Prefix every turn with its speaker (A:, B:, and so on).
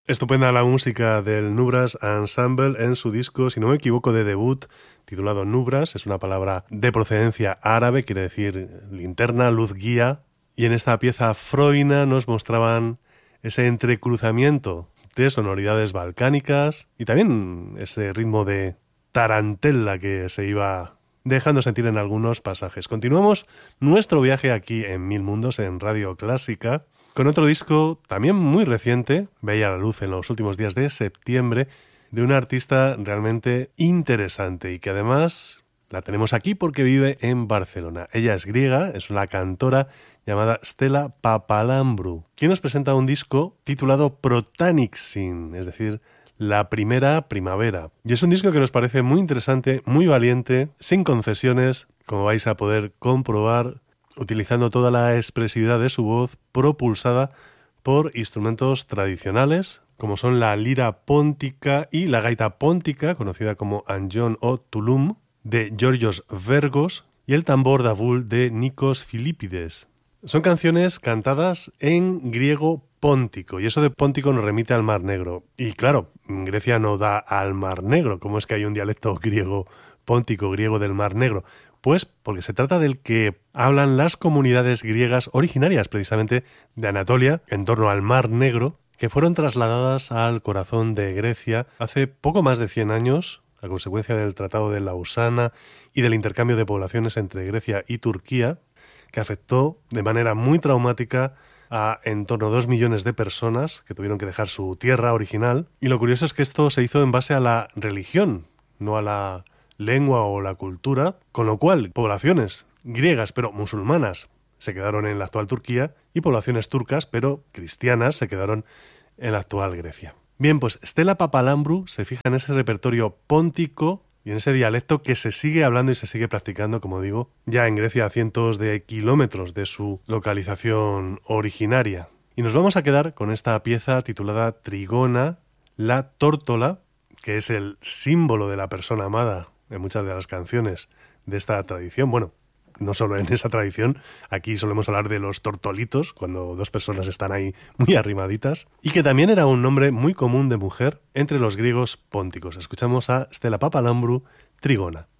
A: Estupenda la música del Nubras Ensemble en su disco, si no me equivoco, de debut, titulado Nubras. Es una palabra de procedencia árabe, quiere decir linterna, luz guía. Y en esta pieza Froina nos mostraban ese entrecruzamiento de sonoridades balcánicas y también ese ritmo de tarantela que se iba dejando sentir en algunos pasajes. Continuamos nuestro viaje aquí en Mil Mundos, en Radio Clásica, con otro disco también muy reciente, veía la luz en los últimos días de septiembre, de una artista realmente interesante y que además la tenemos aquí porque vive en Barcelona. Ella es griega, es una cantora llamada Stella Papalambrou, quien nos presenta un disco titulado Protanixin, es decir, la primera primavera. Y es un disco que nos parece muy interesante, muy valiente, sin concesiones, como vais a poder comprobar, utilizando toda la expresividad de su voz, propulsada por instrumentos tradicionales, como son la lira póntica y la gaita póntica, conocida como anjon o tulum, de Georgios Vergos, y el tambor davul de Nikos Filipides. Son canciones cantadas en griego póntico, y eso de póntico nos remite al Mar Negro. Y claro, Grecia no da al Mar Negro. ¿Cómo es que hay un dialecto griego póntico, griego del Mar Negro? Pues porque se trata del que hablan las comunidades griegas originarias precisamente de Anatolia, en torno al Mar Negro, que fueron trasladadas al corazón de Grecia hace poco más de 100 años, a consecuencia del Tratado de Lausana y del intercambio de poblaciones entre Grecia y Turquía, que afectó de manera muy traumática a en torno a 2 millones de personas que tuvieron que dejar su tierra original. Y lo curioso es que esto se hizo en base a la religión, no a la lengua o la cultura, con lo cual poblaciones griegas pero musulmanas se quedaron en la actual Turquía y poblaciones turcas pero cristianas se quedaron en la actual Grecia. Bien, pues Stella Papalambrou se fija en ese repertorio póntico y en ese dialecto que se sigue hablando y se sigue practicando, como digo, ya en Grecia a cientos de kilómetros de su localización originaria. Y nos vamos a quedar con esta pieza titulada Trigona, la tórtola, que es el símbolo de la persona amada en muchas de las canciones de esta tradición. Bueno, no solo en esa tradición, aquí solemos hablar de los tortolitos, cuando dos personas están ahí muy arrimaditas, y que también era un nombre muy común de mujer entre los griegos pónticos. Escuchamos a Stella Papalambrou, Trigona.